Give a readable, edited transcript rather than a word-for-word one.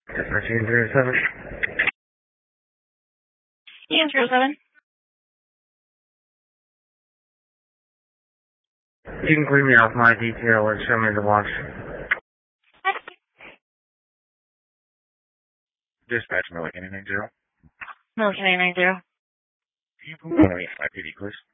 1307. Ian 07. You can clean me off my detail and show me the watch. Dispatch Milliken 90. Milliken 90. Can you put me on my PD, please?